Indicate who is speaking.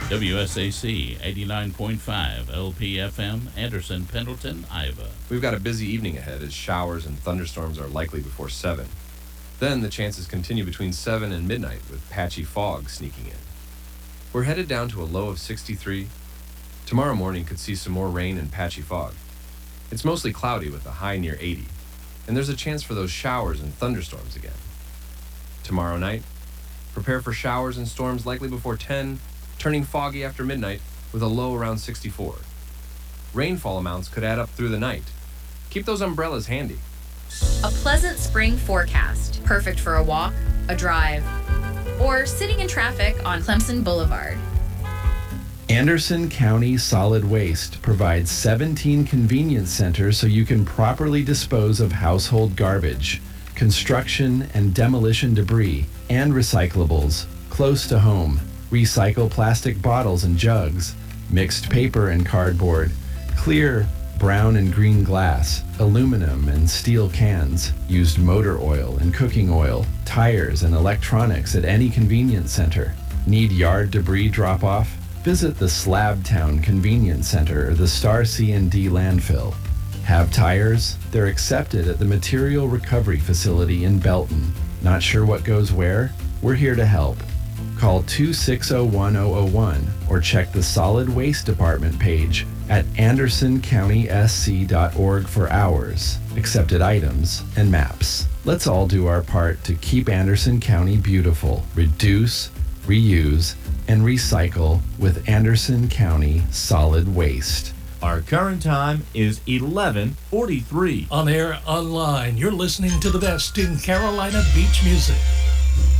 Speaker 1: WSAC 89.5 LPFM, Anderson, Pendleton, Iowa.
Speaker 2: We've got a busy evening ahead as showers and thunderstorms are likely before 7. Then the chances continue between 7 and midnight with patchy fog sneaking in. We're headed down to a low of 63. Tomorrow morning could see some more rain and patchy fog. It's mostly cloudy with a high near 80, and there's a chance for those showers and thunderstorms again. Tomorrow night, prepare for showers and storms likely before 10, turning foggy after midnight with a low around 64. Rainfall amounts could add up through the night. Keep those umbrellas handy.
Speaker 3: A pleasant spring forecast, perfect for a walk, a drive, or sitting in traffic on Clemson Boulevard.
Speaker 4: Anderson County Solid Waste provides 17 convenience centers so you can properly dispose of household garbage, construction and demolition debris, and recyclables close to home. Recycle plastic bottles and jugs, mixed paper and cardboard, clear brown and green glass, aluminum and steel cans, used motor oil and cooking oil, tires and electronics at any convenience center. Need yard debris drop-off? Visit the Slabtown Convenience Center or the Star C&D landfill. Have tires? They're accepted at the Material Recovery Facility in Belton. Not sure what goes where? We're here to help. Call 260-1001 or check the Solid Waste Department page at andersoncountysc.org for hours, accepted items, and maps. Let's all do our part to keep Anderson County beautiful. Reduce, reuse, and recycle with Anderson County Solid Waste.
Speaker 5: Our current time is 11:43.
Speaker 6: On air, online, you're listening to the best in Carolina beach music.